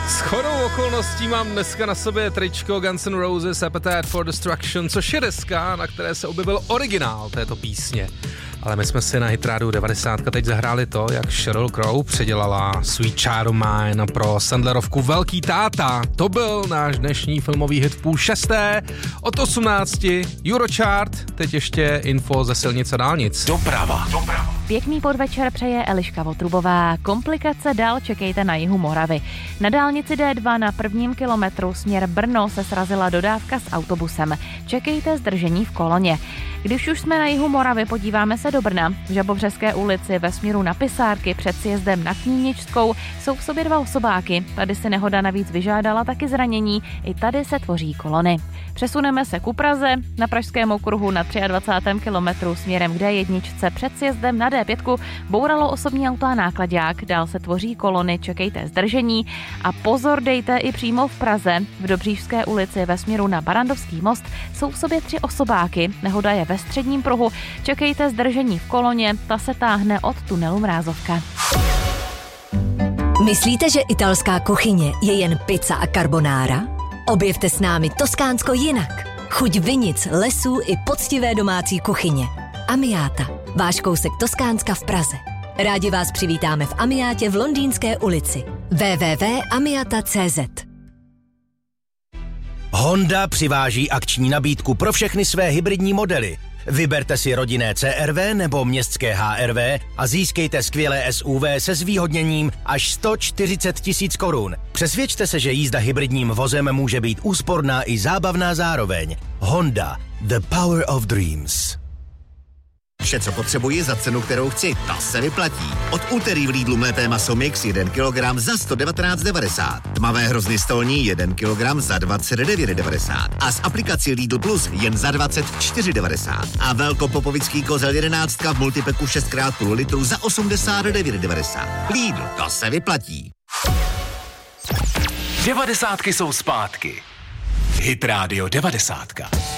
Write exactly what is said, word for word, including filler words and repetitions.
Shodou okolností mám dneska na sobě tričko Guns N' Roses Appetite for Destruction, což je deska, na které se objevil originál této písně. Ale my jsme si na Hitrádiu devadesát teď zahráli to, jak Sheryl Crow předělala Sweet Child of Mine pro Sandlerovku Velký táta. To byl náš dnešní filmový hit v půl šesté od osmnácti Eurochart, teď ještě info ze silnic a dálnic. Doprava. Doprava. Pěkný podvečer přeje Eliška Votrubová. Komplikace dál čekejte na jihu Moravy. Na dálnici D dva na prvním kilometru směr Brno se srazila dodávka s autobusem. Čekejte zdržení v koloně. Když už jsme na jihu Moravy, podíváme se do Brna. V Žabovřeské ulici ve směru na Pisárky před sjezdem na Kníničskou jsou v sobě dva osobáky. Tady si nehoda navíc vyžádala taky zranění. I tady se tvoří kolony. Přesuneme se ku Praze. Na Pražském okruhu na dvacátém třetím kilometru směrem k D jedna před sjezdem na D pět bouralo osobní auto a náklaďák. Dál se tvoří kolony, čekejte zdržení. A pozor dejte i přímo v Praze. V Dobříšské ulici ve směru na Barandovský most jsou v sobě tři osobáky. Nehoda je ve středním pruhu. Čekejte zdržení v koloně, ta se táhne od tunelu Mrázovka. Myslíte, že italská kuchyně je jen pizza a carbonara? Objevte s námi Toskánsko jinak. Chuť vinic, lesů i poctivé domácí kuchyně. Amiata, váš kousek Toskánska v Praze. Rádi vás přivítáme v Amiátě v Londýnské ulici. w w w tečka amiata tečka c z. Honda přiváží akční nabídku pro všechny své hybridní modely. Vyberte si rodinné C R V nebo městské H R V a získejte skvělé S U V se zvýhodněním až sto čtyřicet tisíc korun. Přesvědčte se, že jízda hybridním vozem může být úsporná i zábavná zároveň. Honda, the power of dreams. Vše, co potřebuji za cenu, kterou chci, ta se vyplatí. Od úterý v Lidlu mlété maso mix jeden kilogram za sto devatenáct devadesát. Tmavé hrozny stolní jeden kilogram za dvacet devět devadesát. A s aplikací Lidl Plus jen za dvacet čtyři devadesát. A velkopopovický kozel jedenáct v multipeku šest krát půl litru za osmdesát devět devadesát. Lidl, to se vyplatí. Devadesátky jsou zpátky. Hit Radio devadesátka.